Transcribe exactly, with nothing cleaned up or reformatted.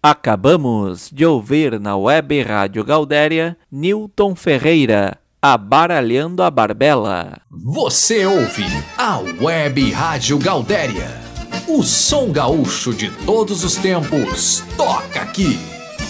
Acabamos de ouvir na Web Rádio Gaudéria, Newton Ferreira, Abaralhando a Barbela. Você ouve a Web Rádio Gaudéria. O som gaúcho de todos os tempos toca aqui.